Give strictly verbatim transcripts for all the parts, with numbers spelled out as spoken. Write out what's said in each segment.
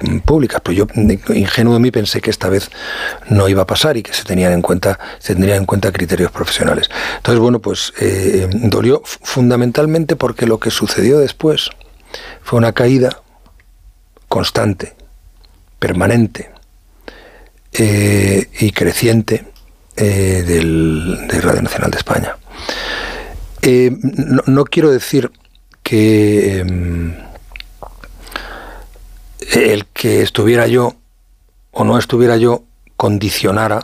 públicas. Pues yo, ingenuo de mí, pensé que esta vez no iba a pasar y que se tenían en cuenta, se tendrían en cuenta criterios profesionales. Entonces, bueno, pues eh, dolió fundamentalmente porque lo que sucedió después fue una caída constante, permanente eh, y creciente eh, del, de Radio Nacional de España. Eh, no, no quiero decir que eh, el que estuviera yo o no estuviera yo condicionara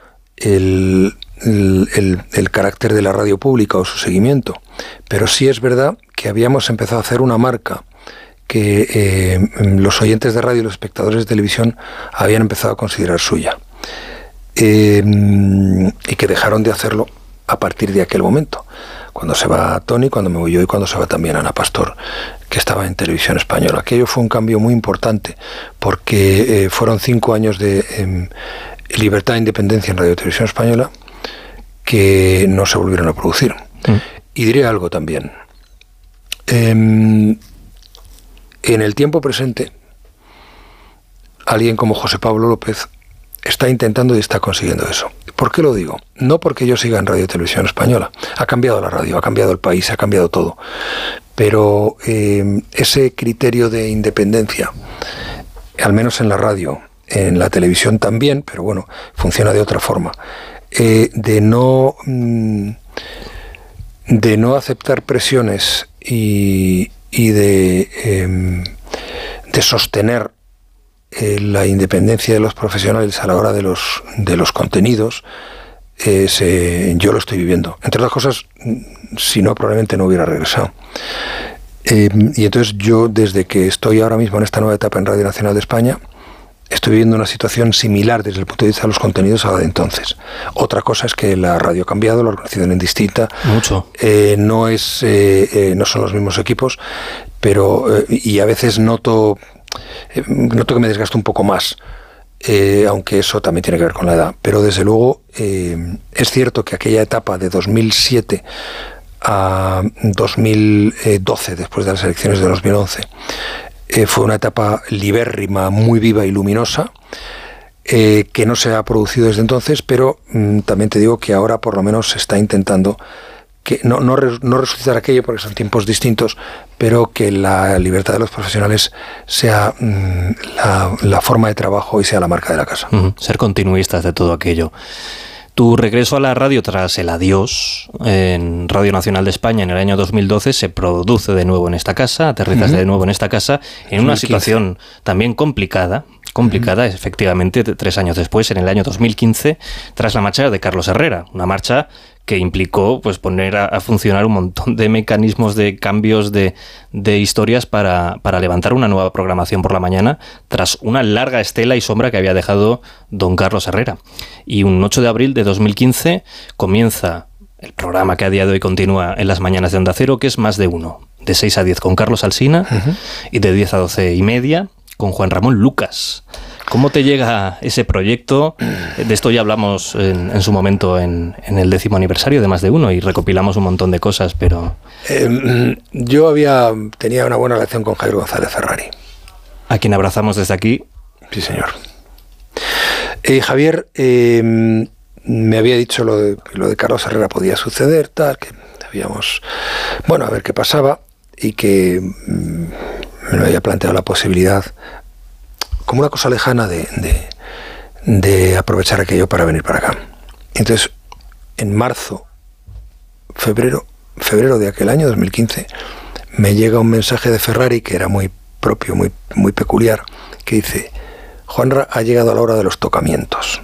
el, el, el, el carácter de la radio pública o su seguimiento, pero sí es verdad que habíamos empezado a hacer una marca que eh, los oyentes de radio y los espectadores de televisión habían empezado a considerar suya, eh, y que dejaron de hacerlo a partir de aquel momento, cuando se va Tony, cuando me voy yo y cuando se va también Ana Pastor, que estaba en Televisión Española. Aquello fue un cambio muy importante, porque eh, fueron cinco años de eh, libertad e independencia en Radio y Televisión Española que no se volvieron a producir. Mm. Y diré algo también. Eh, en el tiempo presente, alguien como José Pablo López está intentando y está consiguiendo eso. ¿Por qué lo digo? No porque yo siga en Radio y Televisión Española. Ha cambiado la radio, ha cambiado el país, ha cambiado todo. Pero eh, ese criterio de independencia, al menos en la radio, en la televisión también, pero bueno, funciona de otra forma, eh, de no mm, de no aceptar presiones y, y de, eh, de sostener eh, la independencia de los profesionales a la hora de los, de los contenidos, eh, se, yo lo estoy viviendo. Entre otras cosas, si no, probablemente no hubiera regresado. Eh, y entonces yo, desde que estoy ahora mismo en esta nueva etapa en Radio Nacional de España, estoy viviendo una situación similar desde el punto de vista de los contenidos a la de entonces. Otra cosa es que la radio ha cambiado, la organización es distinta. Mucho. Eh, no es, eh, eh, no son los mismos equipos, pero eh, y a veces noto, eh, noto que me desgasto un poco más. Eh, aunque eso también tiene que ver con la edad, pero desde luego eh, es cierto que aquella etapa de dos mil siete a dos mil doce, después de las elecciones de dos mil once, eh, fue una etapa libérrima, muy viva y luminosa, eh, que no se ha producido desde entonces, pero mm, también te digo que ahora por lo menos se está intentando que no, no, no resucitar aquello porque son tiempos distintos, pero que la libertad de los profesionales sea mmm, la, la forma de trabajo y sea la marca de la casa. Uh-huh. Ser continuistas de todo aquello. Tu regreso a la radio tras el adiós en Radio Nacional de España en el año dos mil doce se produce de nuevo en esta casa, aterrizas uh-huh. de nuevo en esta casa, en una situación también complicada, complicada, uh-huh. efectivamente, tres años después, en el año dos mil quince, tras la marcha de Carlos Herrera, una marcha que implicó pues poner a, a funcionar un montón de mecanismos, de cambios, de, de historias para, para levantar una nueva programación por la mañana tras una larga estela y sombra que había dejado don Carlos Herrera. Y un ocho de abril de dos mil quince comienza el programa que a día de hoy continúa en las mañanas de Onda Cero, que es Más de Uno, de seis a diez con Carlos Alsina uh-huh. y de diez a doce y media con Juan Ramón Lucas. ¿Cómo te llega ese proyecto? De esto ya hablamos en, en su momento en, en el décimo aniversario de Más de Uno y recopilamos un montón de cosas, pero... Eh, yo había tenía una buena relación con Javier González Ferrari. A quien abrazamos desde aquí. Sí, señor. Eh, Javier eh, me había dicho lo de, lo de Carlos Herrera podía suceder, tal, que debíamos... Bueno, a ver qué pasaba y que mm, me había planteado la posibilidad... como una cosa lejana de, de, de aprovechar aquello para venir para acá. Entonces, en marzo, febrero, febrero de aquel año, dos mil quince, me llega un mensaje de Ferrari que era muy propio, muy, muy peculiar, que dice: Juanra, ha llegado la hora de los tocamientos.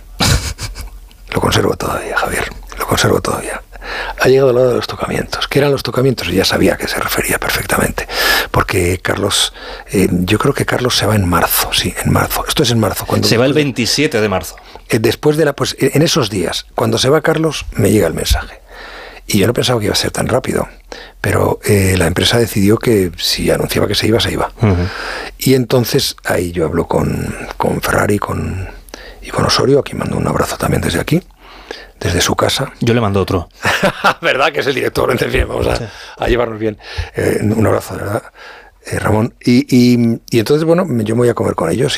Lo conservo todavía, Javier, lo conservo todavía. Ha llegado la hora de los tocamientos. ¿Qué eran los tocamientos? Y ya sabía a qué se refería perfectamente. Porque Carlos, eh, yo creo que Carlos se va en marzo, sí, en marzo. Esto es en marzo. Cuando se va el veintisiete de marzo. Eh, después de la, pues en esos días, cuando se va Carlos, me llega el mensaje. Y yo no pensaba que iba a ser tan rápido. Pero eh, la empresa decidió que si anunciaba que se iba, se iba. Uh-huh. Y entonces ahí yo hablo con, con Ferrari con, y con Osorio, a quien mando un abrazo también desde aquí. Desde su casa. Yo le mando otro. ¿Verdad? Que es el director. En fin, vamos a, sí. a llevarnos bien. Eh, un abrazo, de verdad, eh, Ramón. Y, y, y entonces, bueno, yo me voy a comer con ellos